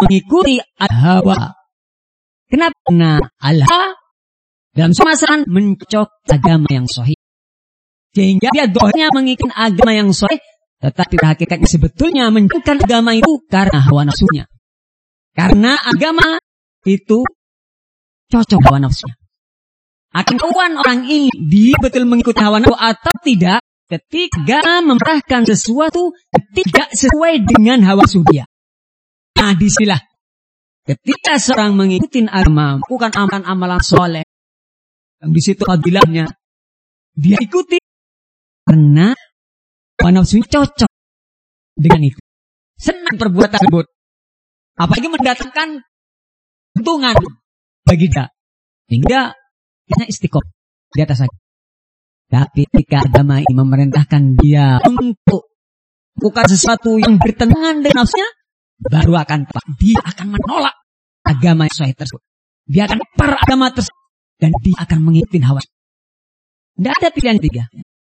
mengikuti hawa. Kenapa? Karena Allah dalam semasaran mencocok agama yang sahih. Sehingga dia doanya mengikuti agama yang sahih, tetapi hakikatnya sebetulnya menjalankan agama itu karena hawa nafsunya. Karena agama itu cocok hawa nafsunya. Akan ketahuan orang ini dia betul mengikuti hawa nafsu atau tidak ketika memerintahkan sesuatu tidak sesuai dengan hawa nafsu dia. Nah, disinilah ketika seorang mengikuti agama, bukan amalan-amalan soleh, di situ fadilahnya dia ikuti karena hawa nafsunya cocok dengan itu. Senang perbuatan tersebut, apalagi mendatangkan keuntungan bagi dia, hingga dia istiqomah di atas saja. Tapi ketika agama ini memerintahkan dia untuk bukan sesuatu yang bertentangan dengan nafsunya, baru dia akan menolak agama yang sahih tersebut. Dia akan per agama tersebut dan dia akan mengikuti hawa. Tidak ada pilihan tiga.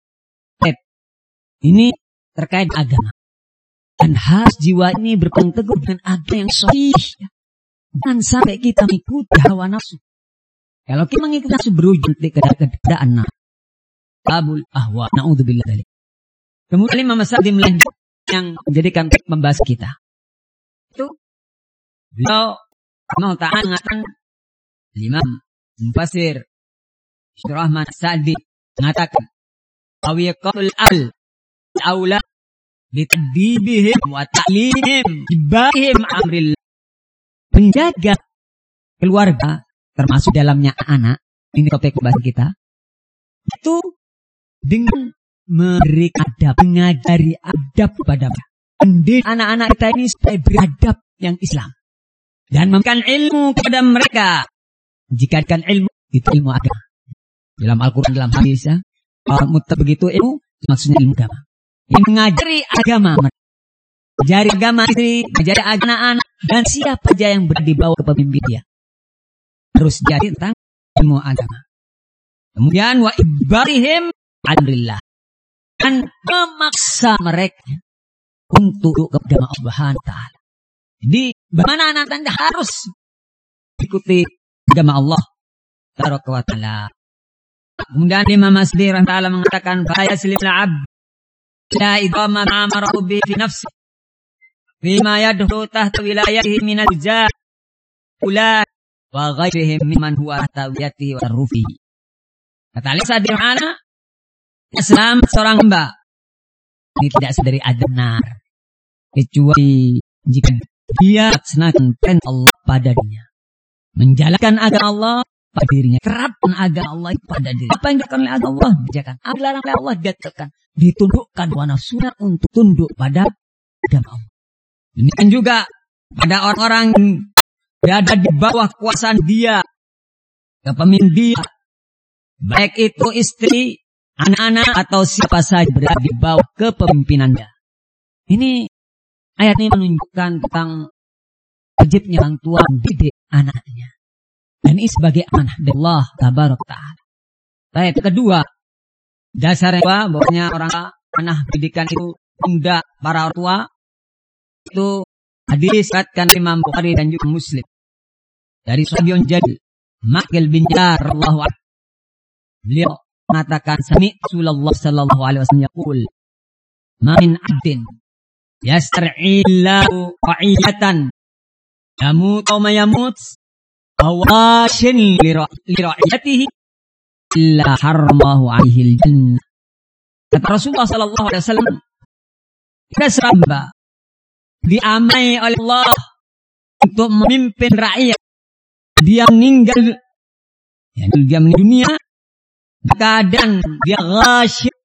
Ini terkait agama. Dan harus jiwa ini berpegang teguh dengan agama yang sahih. Jangan sampai kita mengikuti hawa nafsu. Kalau kita mengikuti nafsu berujung kepada anak. Abul ahwa. Na'udzubillah dzalik. Kemudian Imam As-Sa'di melanjutkan yang menjadikan membahas kita. Itu beliau mau ta'ala mengatakan Imam Mufassir Syekh Rahman As-Sa'di mengatakan awiqatul al-aula bitadibihim wa ta'limihim jibahim amril, menjaga keluarga termasuk dalamnya anak, ini topik pembahasan kita, itu dengan memberi adab, mengajari adab kepada mendidik anak-anak kita ini supaya beradab yang Islam dan memberikan ilmu kepada mereka. Jika kan ilmu itu ilmu agama dalam Al-Quran, dalam hadis, begitu ilmu maksudnya ilmu agama yang mengajari agama, mengajari agama istri, mengajari anak-anak dan siapa saja yang berada di bawah kepemimpinan dia harus jadi tentang ilmu agama. Kemudian wa ibarihim alhamdulillah, dan memaksa mereka untuk kepada Allah Subhanahu wa taala. Jadi bagaimana anak anda harus ikuti agama Allah Taala wa taala. Kemudian Imam As-Sa'di rahimahullah mengatakan fa yaslimul 'abd la idama ma'amara bi fi nafsi bima yadkhulu tahta wilayatihi min al-jar ula wa ghairihim mimman huwa tawiyati wa rufi. Kata As-Sa'di rahimahullah, Islam seorang hamba ini tidak sedari benar kecuali jika dia melaksanakan perintah Allah pada dirinya, menjalankan agama Allah pada dirinya, terapkan agama Allah pada dirinya. Apa yang dilakukan oleh agama Allah dijalankan, apa yang dilarang oleh Allah ditinggalkan, ditundukkan hawa nafsunya untuk tunduk pada agama Allah. Demikian juga pada orang-orang yang berada di bawah kekuasaan dia, kepemimpinan dia, baik itu istri, anak-anak atau siapa saja berada di bawah kepemimpinannya. Ini ayat ini menunjukkan tentang wajibnya orang tua mendidik anaknya. Dan ini sebagai amanah dari Allah Tabaraka Ta'ala. Ayat kedua, dasarnya bahwasanya orang amanah pendidikan itu tunda para orang tua, itu hadis riwayatkan Imam Bukhari dan juga Muslim dari Sahabiun Jalil Maqil bin Jar radhiyallahu anhu. Beliau mengatakan sami Rasulullah sallallahu alaihi wasallam yaqul ma min 'abdin yastar'illahu ra'iyatan yamutu ma yamut awashin li ra'iyatihi illa haramahu 'alaihi al-jannah. Kata Rasulullah sallallahu alaihi wasallam, kita seramba diamai oleh Allah untuk memimpin rakyat, dia meninggal, dia meninggal dunia keadaan dia ghasyir,